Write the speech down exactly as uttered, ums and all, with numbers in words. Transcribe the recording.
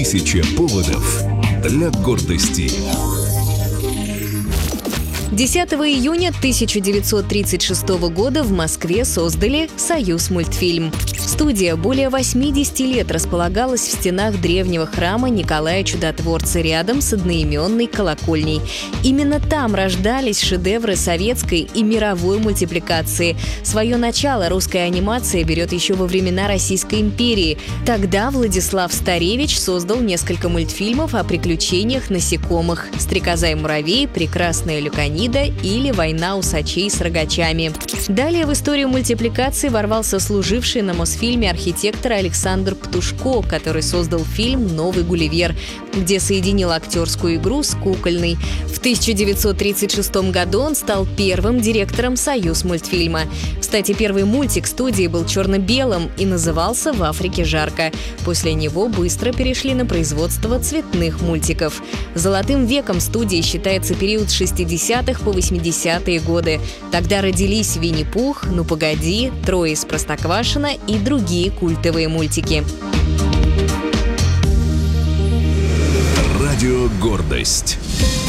Тысяча поводов для гордости. десятого июня тысяча девятьсот тридцать шестого года в Москве создали «Союзмультфильм». Студия более восьмидесяти лет располагалась в стенах древнего храма Николая Чудотворца рядом с одноименной колокольней. Именно там рождались шедевры советской и мировой мультипликации. Свое начало русская анимация берет еще во времена Российской империи. Тогда Владислав Старевич создал несколько мультфильмов о приключениях насекомых: «Стрекоза и муравей», «Прекрасная Люканида» или «Война усачей с рогачами». Далее в историю мультипликации ворвался служивший на Мосфильме архитектор Александр Птушко, который создал фильм «Новый Гулливер», где соединил актерскую игру с кукольной. В тысяча девятьсот тридцать шестом году он стал первым директором «Союзмультфильма». Кстати, первый мультик студии был черно-белым и назывался «В Африке жарко». После него быстро перешли на производство цветных мультиков. Золотым веком студии считается период с шестидесятых по восьмидесятые годы. Тогда родились «Винни-Пух», «Ну погоди», «Трое из Простоквашино» и другие культовые мультики. Радио «Гордость».